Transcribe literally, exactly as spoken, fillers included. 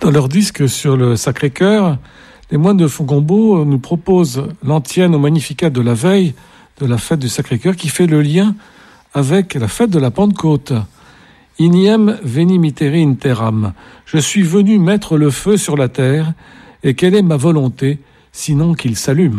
Dans leur disque sur le Sacré-Cœur, les moines de Fongombault nous proposent l'antienne au Magnificat de la veille de la fête du Sacré-Cœur qui fait le lien avec la fête de la Pentecôte. Iniem veni mittere in terram. Je suis venu mettre le feu sur la terre, et quelle est ma volonté, sinon qu'il s'allume ?